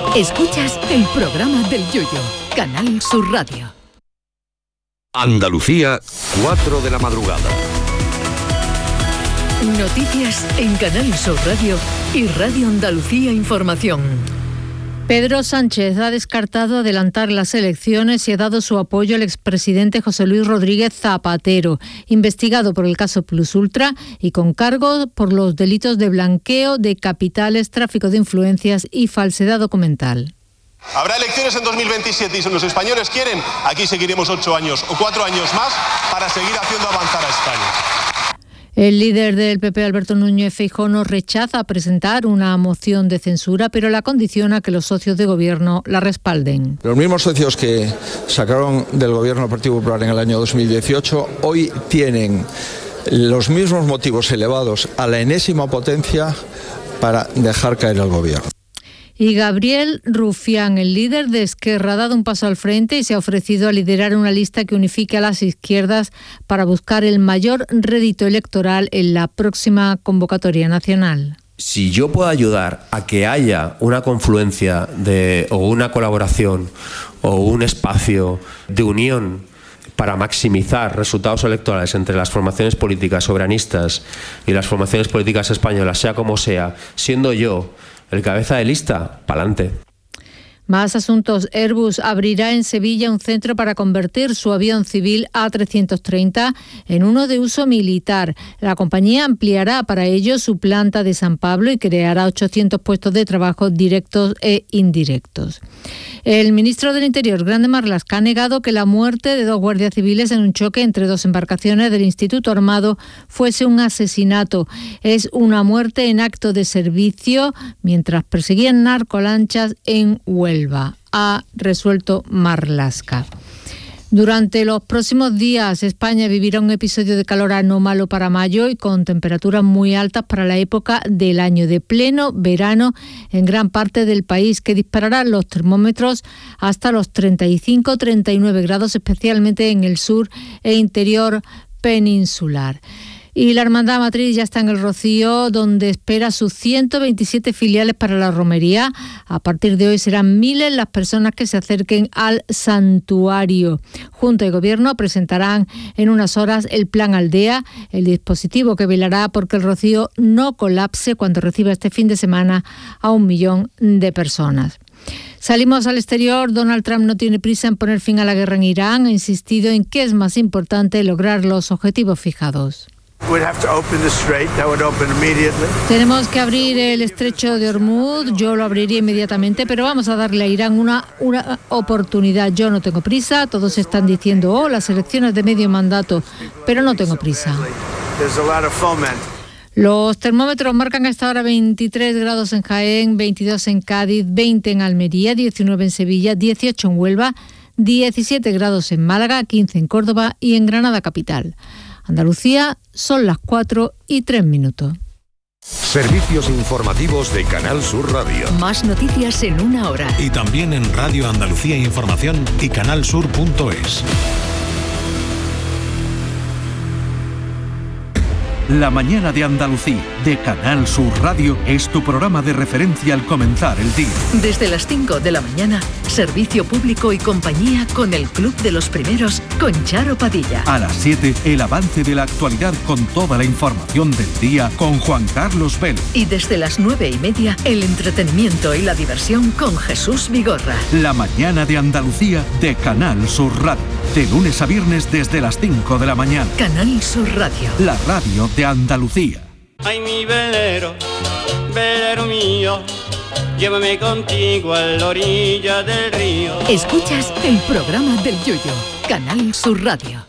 Escuchas el programa del Yoyo, Canal Sur Radio. Andalucía, 4 de la madrugada. Noticias en Canal Sur Radio y Radio Andalucía Información. Pedro Sánchez ha descartado adelantar las elecciones y ha dado su apoyo al expresidente José Luis Rodríguez Zapatero, investigado por el caso Plus Ultra y con cargos por los delitos de blanqueo de capitales, tráfico de influencias y falsedad documental. Habrá elecciones en 2027 y si los españoles quieren, aquí seguiremos 8 años o 4 años más para seguir haciendo avanzar a España. El líder del PP, Alberto Núñez Feijóo, no rechaza presentar una moción de censura, pero la condiciona que los socios de gobierno la respalden. Los mismos socios que sacaron del gobierno al Partido Popular en el año 2018 hoy tienen los mismos motivos elevados a la enésima potencia para dejar caer al gobierno. Y Gabriel Rufián, el líder de Esquerra, ha dado un paso al frente y se ha ofrecido a liderar una lista que unifique a las izquierdas para buscar el mayor rédito electoral en la próxima convocatoria nacional. Si yo puedo ayudar a que haya una confluencia o una colaboración o un espacio de unión para maximizar resultados electorales entre las formaciones políticas soberanistas y las formaciones políticas españolas, sea como sea, siendo yo el cabeza de lista, pa'lante. Más asuntos. Airbus abrirá en Sevilla un centro para convertir su avión civil A330 en uno de uso militar. La compañía ampliará para ello su planta de San Pablo y creará 800 puestos de trabajo directos e indirectos. El ministro del Interior, Grande Marlaska, ha negado que la muerte de 2 guardias civiles en un choque entre 2 embarcaciones del Instituto Armado fuese un asesinato. Es una muerte en acto de servicio mientras perseguían narcolanchas en Huelva, ha resuelto Marlaska. Durante los próximos días, España vivirá un episodio de calor anómalo para mayo y con temperaturas muy altas para la época del año, de pleno verano en gran parte del país, que disparará los termómetros hasta los 35-39 grados, especialmente en el sur e interior peninsular. Y la Hermandad Matriz ya está en el Rocío, donde espera sus 127 filiales para la romería. A partir de hoy serán miles las personas que se acerquen al santuario. Junta y Gobierno presentarán en unas horas el Plan Aldea, el dispositivo que velará porque el Rocío no colapse cuando reciba este fin de semana a 1 millón de personas. Salimos al exterior. Donald Trump no tiene prisa en poner fin a la guerra en Irán. Ha insistido en que es más importante lograr los objetivos fijados. Tenemos que abrir el estrecho de Hormuz, yo lo abriría inmediatamente, pero vamos a darle a Irán una oportunidad. Yo no tengo prisa, todos están diciendo, las elecciones de medio mandato, pero no tengo prisa. Los termómetros marcan a esta hora 23 grados en Jaén, 22 en Cádiz, 20 en Almería, 19 en Sevilla, 18 en Huelva, 17 grados en Málaga, 15 en Córdoba y en Granada capital. Andalucía, son las 4:03. Servicios informativos de Canal Sur Radio. Más noticias en 1 hora. Y también en Radio Andalucía Información y canalsur.es. La mañana de Andalucía, de Canal Sur Radio, es tu programa de referencia al comenzar el día. Desde las 5 de la mañana, servicio público y compañía con el Club de los Primeros, con Charo Padilla. A las 7, el avance de la actualidad con toda la información del día, con Juan Carlos Vélez. Y desde las 9:30, el entretenimiento y la diversión con Jesús Vigorra. La mañana de Andalucía, de Canal Sur Radio. De lunes a viernes desde las 5 de la mañana. Canal Sur Radio. La radio de Andalucía. Ay, mi velero, velero mío, llévame contigo a la orilla del río. Escuchas el programa del Yoyo, Canal Sur Radio.